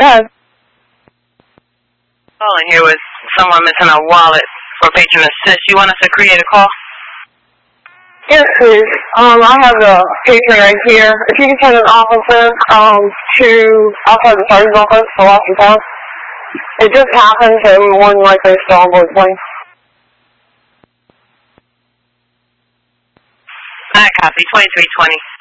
ahead. Calling here with someone missing a wallet for patron assist. You want us to create a call? Yes, please. I have the patron right here. If you can send an officer to outside the sergeant's office for Washington. It just happened, so more than likely it's still on board the plane. I copy. 2320.